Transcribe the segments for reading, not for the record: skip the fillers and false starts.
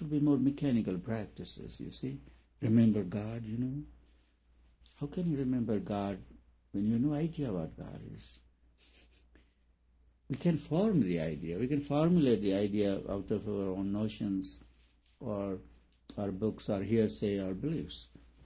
to be more mechanical practices, you see. Remember God, How can you remember God when you have no idea what God is? We can form the idea. We can formulate the idea out of our own notions or our books or hearsay or beliefs.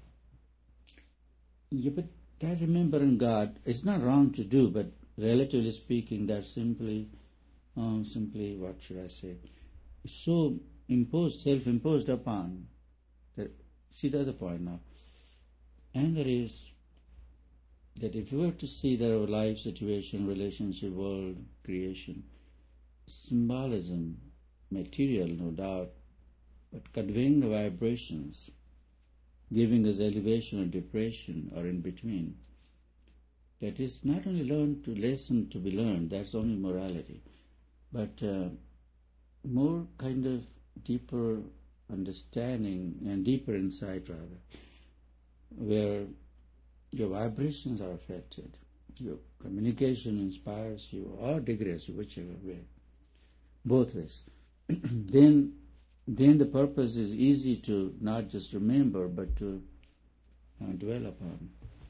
Yeah, but that remembering God is not wrong to do, but relatively speaking, that's simply, what should I say, so self-imposed upon. See the other point now. And that is that if you were to see that our life situation, relationship, world, creation, symbolism, material, no doubt, but conveying the vibrations, giving us elevation or depression or in between, that is not only lesson to be learned, that's only morality, but more kind of deeper understanding and deeper insight rather, where your vibrations are affected, your communication inspires you or degrades you, whichever way, both ways. Then the purpose is easy to not just remember but to dwell upon.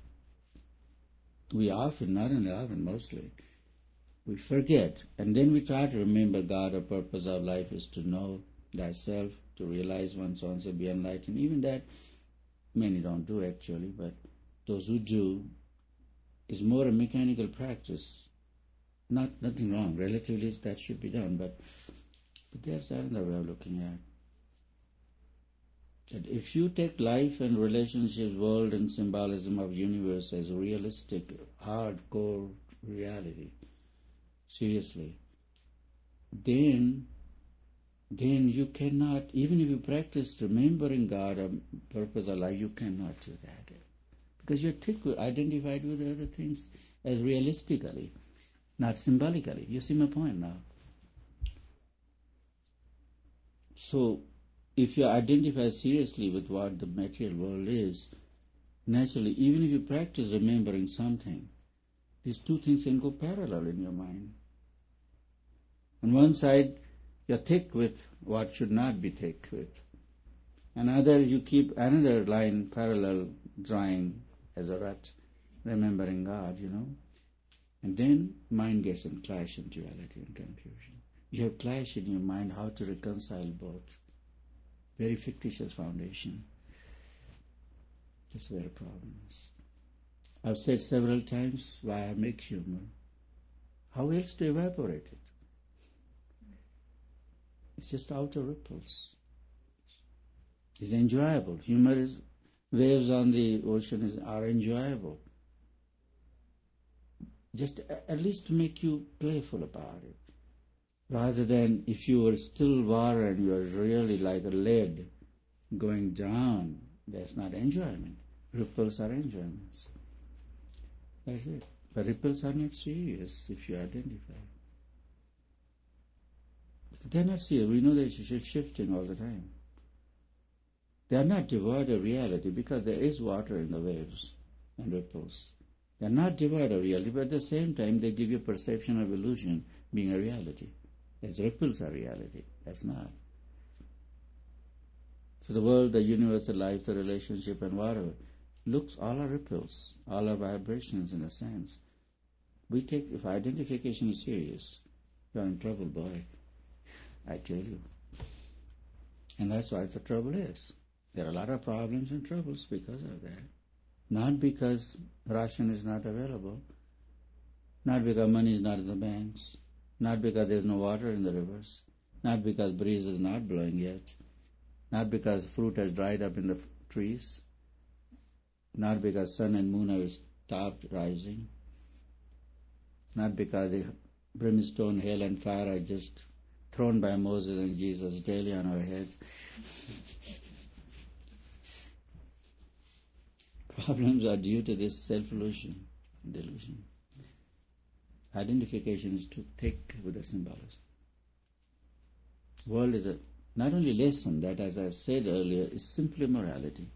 We often, not only often, mostly, we forget, and then we try to remember God. The purpose of life is to know thyself, to realize one's own self, be enlightened. Even that many don't do actually, but those who do, is more a mechanical practice. Nothing wrong. Relatively, that should be done, but there's another way of looking at it. That if you take life and relationships, world and symbolism of universe as realistic, hardcore reality, seriously, then you cannot, even if you practice remembering God or purpose of life, you cannot do that. Because you're identified with the other things as realistically, not symbolically. You see my point now? So, if you identify seriously with what the material world is, naturally, even if you practice remembering something, these two things can go parallel in your mind. On one side, you're thick with what should not be thick with. Another, you keep another line parallel drawing as a rut, remembering God, And then mind gets in clash and duality and confusion. You have clash in your mind how to reconcile both. Very fictitious foundation. That's where the problem is. I've said several times why I make humor. How else to evaporate it? It's just outer ripples. It's enjoyable. Humor is, waves on the ocean are enjoyable. Just at least to make you playful about it. Rather than if you were still water and you are really like a lead going down, that's not enjoyment. Ripples are enjoyments. That's it. But ripples are not serious if you identify. They're not serious. We know they're shifting all the time. They are not devoid of reality because there is water in the waves and ripples. They are not devoid of reality, but at the same time they give you perception of illusion being a reality. As ripples are reality. That's not. So the world, the universe, the life, the relationship and whatever, all are ripples, all are vibrations in a sense. If identification is serious, you're in trouble, boy. I tell you. And that's why the trouble is. There are a lot of problems and troubles because of that. Not because ration is not available, not because money is not in the banks, not because there's no water in the rivers, not because breeze is not blowing yet, not because fruit has dried up in the trees, not because sun and moon have stopped rising, not because the brimstone, hail and fire are just thrown by Moses and Jesus daily on our heads. Problems are due to this self-illusion, delusion. Identification is too thick with the symbolism. World is not only lesson, that as I said earlier, is simply morality.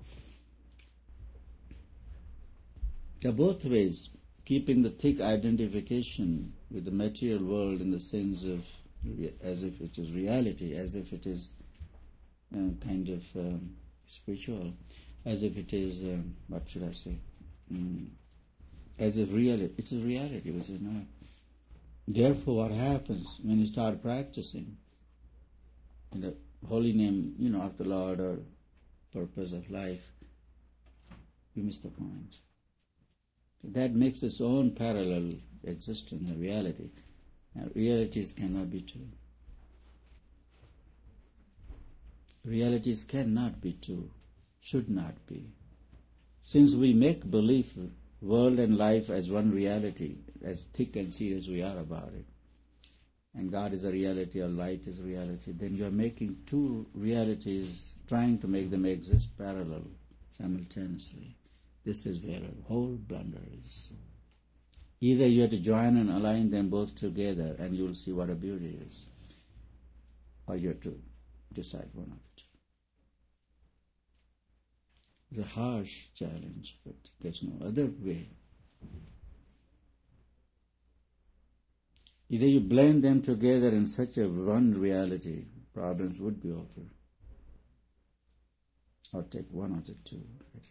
There are both ways, keeping the thick identification with the material world in the sense of as if it is reality, as if it is kind of spiritual, as if it is, what should I say, as if it's a reality, which is not. Therefore, what happens when you start practicing in the holy name, of the Lord or purpose of life, you miss the point. That makes its own parallel existence a reality. Now, realities cannot be two. Realities cannot be two, should not be. Since we make belief, world and life as one reality, as thick and serious we are about it, and God is a reality or light is a reality, then you are making two realities, trying to make them exist parallel, simultaneously. This is where a whole blunder is. Either you have to join and align them both together and you will see what a beauty is, or you have to decide one of it. It's a harsh challenge, but there's no other way. Either you blend them together in such a one reality, problems would be over. Or take one of the two.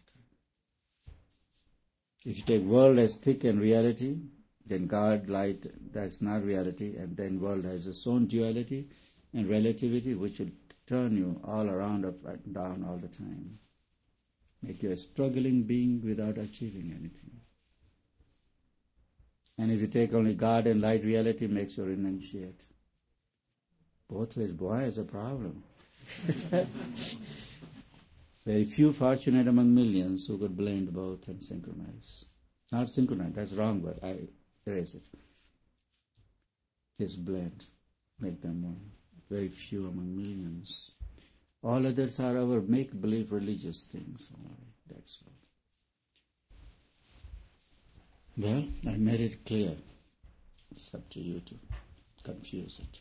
If you take world as thick and reality, then God, light, that's not reality, and then world has its own duality and relativity, which will turn you all around, up and down all the time. Make you a struggling being without achieving anything. And if you take only God and light reality, it makes you renunciate. Both ways, boy, is a problem. Very few fortunate among millions who could blend both and synchronize. Not synchronize, that's wrong, but I erase it. Just blend, make them one. Very few among millions. All others are our make-believe religious things. All right, that's all. Well, I made it clear. It's up to you to confuse it.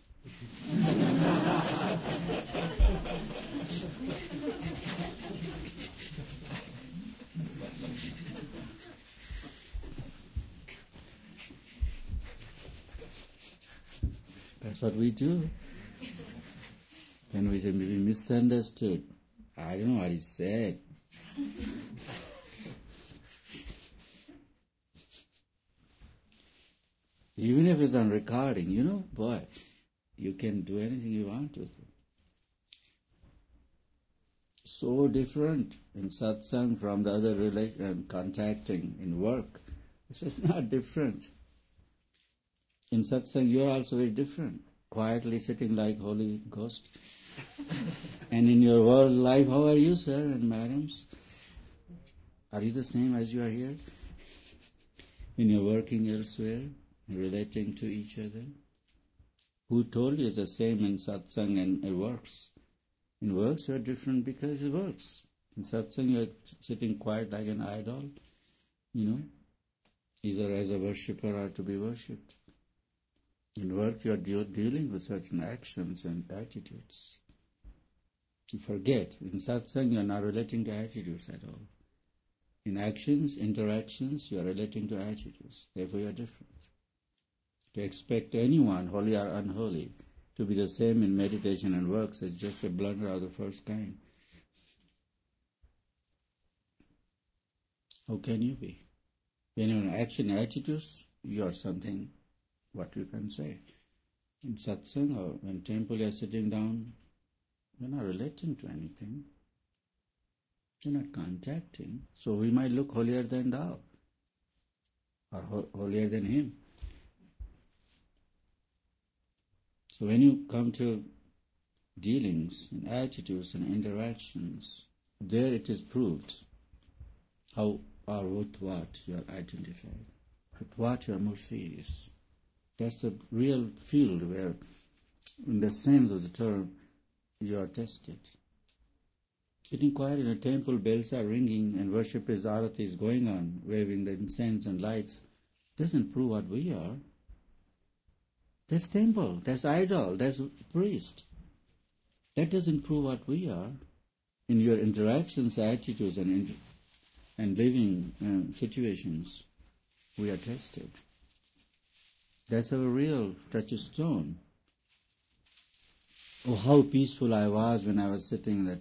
That's what we do. When we say we misunderstood, I don't know what he said. Even if it's on recording, boy, you can do anything you want with it. So different in satsang from the other contacting in work. This is not different. In satsang, you are also very different. Quietly sitting like Holy Ghost. And in your world life, how are you, sir and madams? Are you the same as you are here? When you're working elsewhere, relating to each other? Who told you it's the same in satsang and it works? In works, you're different because it works. In satsang, you're sitting quiet like an idol, either as a worshipper or to be worshipped. In work, you're dealing with certain actions and attitudes. You forget. In satsang, you're not relating to attitudes at all. In actions, interactions, you're relating to attitudes. Therefore, you're different. To expect anyone, holy or unholy, to be the same in meditation and works is just a blunder of the first kind. How can you be? When you're in action attitudes, you are something, what you can say. In satsang or when temple you're sitting down, you're not relating to anything. You're not contacting. So we might look holier than thou, or holier than him. So when you come to dealings and attitudes and interactions, there it is proved how or with what you are identified, with what you are more serious. That's a real field where, in the sense of the term, you are tested. Sitting quiet in a temple, bells are ringing and worship is arati is going on, waving the incense and lights, doesn't prove what we are. That's temple, that's idol, that's priest. That doesn't prove what we are. In your interactions, attitudes, and living situations, we are tested. That's our real touchstone. oh, how peaceful I was when I was sitting in that